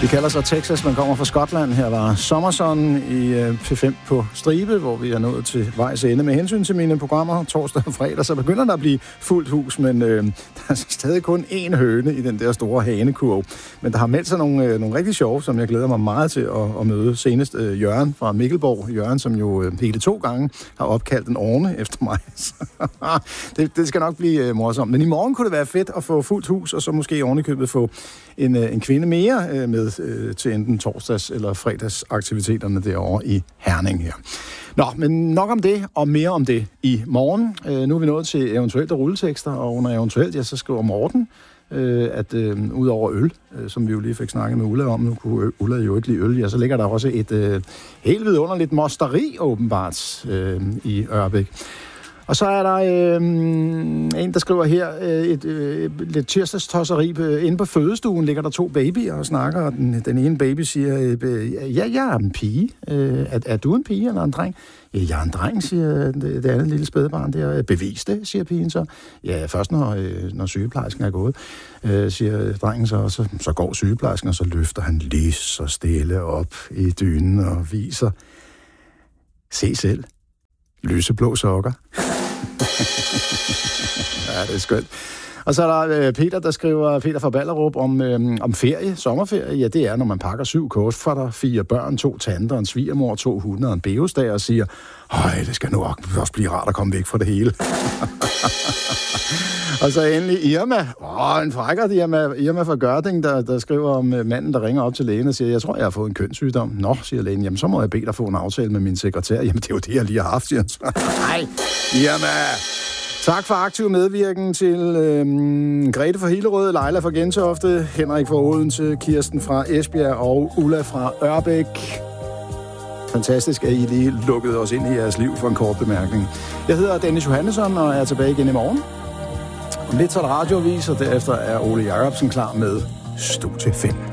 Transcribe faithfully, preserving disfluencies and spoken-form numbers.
Vi kalder sig Texas, man kommer fra Skotland. Her var Sommerson i P fem på stribe, hvor vi er nået til vejs ende. Med hensyn til mine programmer torsdag og fredag, så begynder der at blive fuldt hus, men øh, der er stadig kun én høne i den der store hanekurv. Men der har meldt sig nogle, øh, nogle rigtig sjove, som jeg glæder mig meget til at, at møde. Senest øh, Jørgen fra Mikkelborg. Jørgen, som jo øh, hele to gange har opkaldt en orne efter mig. det, det skal nok blive øh, morsomt. Men i morgen kunne det være fedt at få fuldt hus, og så måske ovenikøbet få en, øh, en kvinde mere øh, med øh, til enten torsdags- eller fredagsaktiviteterne derovre i Herning her. Nå, men nok om det, og mere om det i morgen. Øh, nu er vi nået til eventuelt rulletekster, og under eventuelt, ja, så skriver Morten, øh, at øh, ud over øl, øh, som vi jo lige fik snakket med Ulla om, nu kunne Ulla jo ikke lide øl, ja, så ligger der også et øh, helt vidunderligt mosteri åbenbart øh, i Ørbæk. Og så er der øh, en, der skriver her, øh, et øh, lidt tirsdagstosseri. Inde på fødestuen ligger der to babyer og snakker, og den, den ene baby siger, øh, ja, jeg er en pige. Øh, er, er du en pige eller en dreng? Ja, jeg er en dreng, siger det, det andet lille spædbarn der. Bevis det, siger pigen så. Ja, først når, øh, når sygeplejersken er gået, øh, siger drengen så, og så, så går sygeplejersken, og så løfter han lige så stille op i dynen og viser. Se selv. Lyseblå sokker. Ja, det er skønt. Og så er der øh, Peter, der skriver, Peter fra Ballerup, om, øh, om ferie, sommerferie. Ja, det er, når man pakker syv kostfatter, fire børn, to tanter, en svigermor, to hunde og en beosdag, og siger, høj, det skal nu også blive rart at komme væk fra det hele. Og så endelig Irma. Åh, en frækkert Irma, Irma fra Gørding, der, der skriver om uh, manden, der ringer op til lægen og siger, jeg tror, jeg har fået en kønssygdom. Nå, siger lægen, jamen så må jeg bede dig få en aftale med min sekretær. Jamen, det er jo det, jeg lige har haft, siger han. Nej, Irma. Tak for aktiv medvirken til øhm, Grete fra Hillerød, Leila fra Gentofte, Henrik fra Odense, Kirsten fra Esbjerg og Ulla fra Ørbæk. Fantastisk, at I lige lukkede os ind i jeres liv for en kort bemærkning. Jeg hedder Dennis Johannesson og er tilbage igen i morgen. Om lidt så er der radioavis, og derefter er Ole Jacobsen klar med Studie fem.